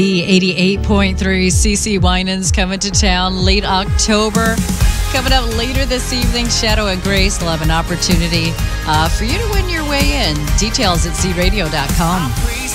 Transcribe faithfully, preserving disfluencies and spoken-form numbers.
The eighty-eight point three C C Winans coming to town late October. Coming up later this evening, Shadow and Grace will have an opportunity uh, for you to win your way in. Details at z radio dot com.